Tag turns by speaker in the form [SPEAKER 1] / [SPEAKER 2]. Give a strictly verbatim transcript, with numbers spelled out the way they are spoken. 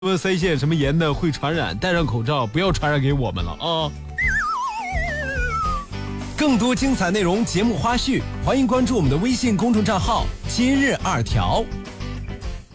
[SPEAKER 1] 么腮腺什么炎的会传染，戴上口罩不要传染给我们了啊！
[SPEAKER 2] 更多精彩内容、节目花絮，欢迎关注我们的微信公众账号“今日二条”。